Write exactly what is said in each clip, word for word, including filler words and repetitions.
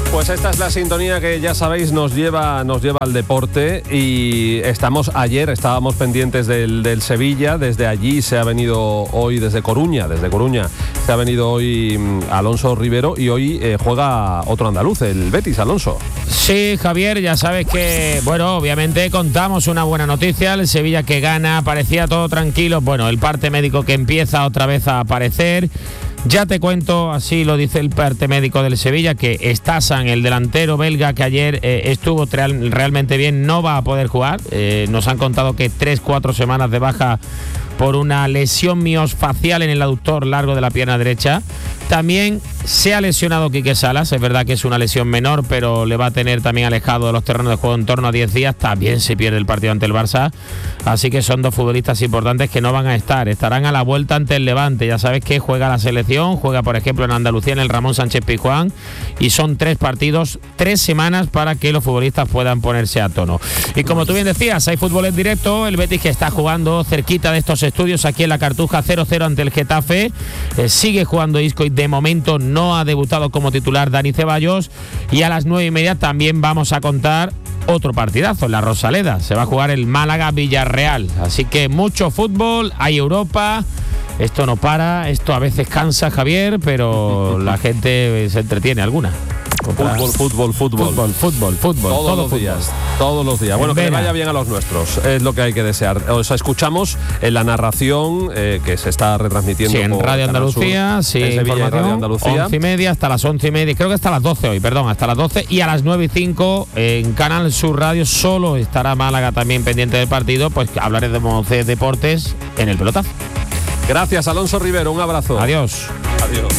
Pues esta es la sintonía que ya sabéis nos lleva, nos lleva al deporte y estamos ayer, estábamos pendientes del, del Sevilla, desde allí se ha venido hoy, desde Coruña, desde Coruña, se ha venido hoy Alonso Rivero y hoy eh, juega otro andaluz, el Betis, Alonso. Sí, Javier, ya sabes que, bueno, obviamente contamos una buena noticia, el Sevilla que gana, parecía todo tranquilo, bueno, el parte médico que empieza otra vez a aparecer. Ya te cuento, así lo dice el parte médico del Sevilla, que Stasan, el delantero belga que ayer eh, estuvo real, realmente bien, no va a poder jugar. Eh, nos han contado que tres, cuatro semanas de baja por una lesión miosfacial en el aductor largo de la pierna derecha. También se ha lesionado Quique Salas, es verdad que es una lesión menor, pero le va a tener también alejado de los terrenos de juego en torno a diez días. También se pierde el partido ante el Barça, así que son dos futbolistas importantes que no van a estar, estarán a la vuelta ante el Levante. Ya sabes que juega la selección, juega por ejemplo en Andalucía en el Ramón Sánchez Pizjuán, y son tres partidos, tres semanas para que los futbolistas puedan ponerse a tono. Y como tú bien decías, hay fútbol en directo, el Betis que está jugando cerquita de estos estudios aquí en la Cartuja, cero cero ante el Getafe, eh, sigue jugando Isco y de momento no ha debutado como titular Dani Ceballos, y a las nueve y media también vamos a contar otro partidazo en la Rosaleda, se va a jugar el Málaga-Villarreal, así que mucho fútbol, hay Europa. Esto no para, esto a veces cansa, Javier, pero la gente se entretiene alguna. Fútbol, fútbol, fútbol. Fútbol, fútbol, fútbol. Todos todo los fútbol. días, todos los días. Bueno, que le vaya bien a los nuestros, es lo que hay que desear. O sea, escuchamos en la narración eh, que se está retransmitiendo. Sí, en Radio Andalucía, sí, en Sevilla y Radio Andalucía. once y media hasta las once y media, creo que hasta las doce hoy, perdón, hasta las doce, y a las nueve y cinco en Canal Sur Radio solo estará Málaga también pendiente del partido, pues hablaremos de deportes en el pelotazo. Gracias, Alonso Rivero, un abrazo. Adiós. Adiós.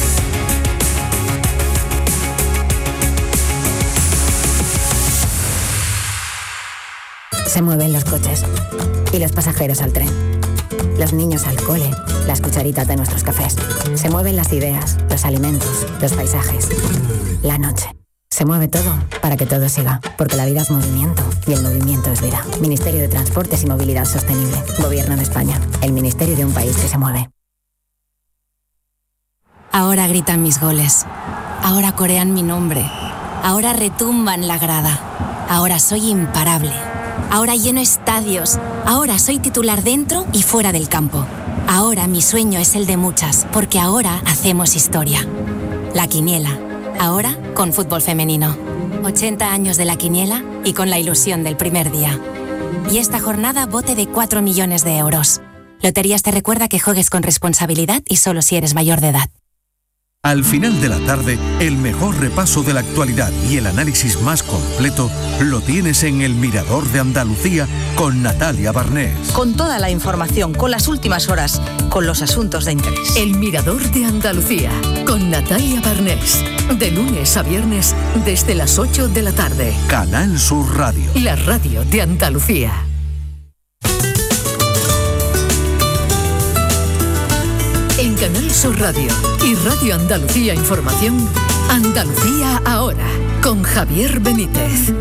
Se mueven los coches y los pasajeros al tren, los niños al cole, las cucharitas de nuestros cafés. Se mueven las ideas, los alimentos, los paisajes, la noche. Se mueve todo para que todo siga, porque la vida es movimiento y el movimiento es vida. Ministerio de Transportes y Movilidad Sostenible. Gobierno de España. El ministerio de un país que se mueve. Ahora gritan mis goles. Ahora corean mi nombre. Ahora retumban la grada. Ahora soy imparable. Ahora lleno estadios. Ahora soy titular dentro y fuera del campo. Ahora mi sueño es el de muchas, porque ahora hacemos historia. La Quiniela. Ahora con fútbol femenino. ochenta años de La Quiniela y con la ilusión del primer día. Y esta jornada bote de cuatro millones de euros. Loterías te recuerda que juegues con responsabilidad y solo si eres mayor de edad. Al final de la tarde, el mejor repaso de la actualidad y el análisis más completo lo tienes en El Mirador de Andalucía con Natalia Barnés. Con toda la información, con las últimas horas, con los asuntos de interés. El Mirador de Andalucía con Natalia Barnés. De lunes a viernes desde las ocho de la tarde. Canal Sur Radio. La radio de Andalucía. En Canal Sur Radio y Radio Andalucía Información, Andalucía Ahora, con Javier Benítez.